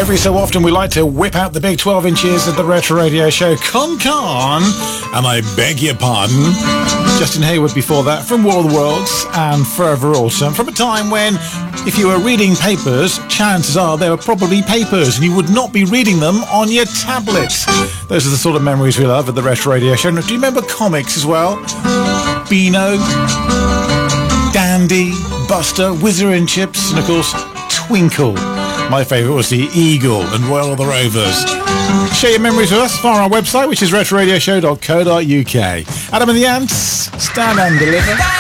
Every so often we like to whip out the big 12 inches of the Retro Radio Show. Con, and I beg your pardon. Justin Hayward before that, from War of the Worlds and Forever Autumn, from a time when if you were reading papers, chances are they were probably papers and you would not be reading them on your tablet. Those are the sort of memories we love at the Retro Radio Show. Now, do you remember comics as well? Beano, Dandy, Buster, Whizzer and Chips, and of course Twinkle. My favourite was the Eagle and Royal the Rovers. Share your memories with us via our website, which is retroradioshow.co.uk. Adam and the Ants, stand and deliver.